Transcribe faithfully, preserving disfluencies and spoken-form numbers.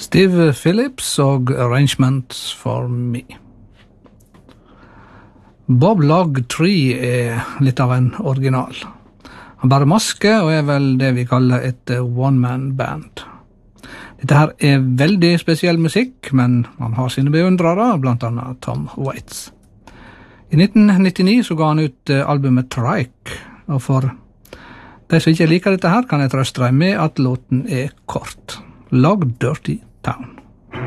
Steve Phillips og Arrangements for Me. Bob Log tre er litt av en original. Han bærer maske og er vel det vi kaller et one-man-band. Dette her er veldig spesiell musikk, men han har sine beundrere, blant annet Tom Waits. I nitten nittini så ga han ut albumet Trike, og for de som ikke liker dette her, kan jeg trøste deg med at låten er kort. Log Dirty Town.